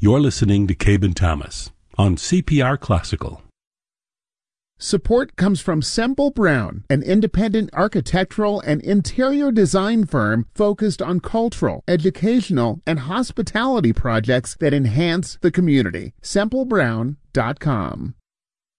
You're listening to Cabin Thomas on CPR Classical. Support comes from Semple Brown, an independent architectural and interior design firm focused on cultural, educational, and hospitality projects that enhance the community. SempleBrown.com.